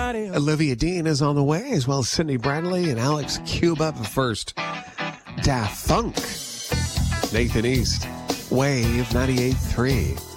Olivia Dean is on the way, as well as Sidney Bradley and Alex Cuba. But first, Daft Punk, Nathan East, Wave 98.3.